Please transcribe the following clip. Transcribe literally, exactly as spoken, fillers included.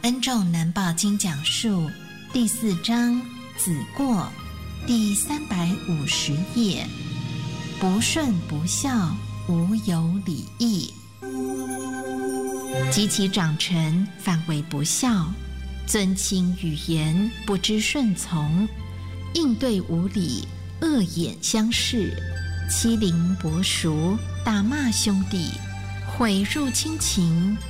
恩重难报经讲述第四章子过第三百五十页，不顺不孝，无有礼义。及其长成反为不孝，尊亲语言不知顺从，应对无礼，恶眼相视，欺凌伯叔，打骂兄弟，毁入亲情，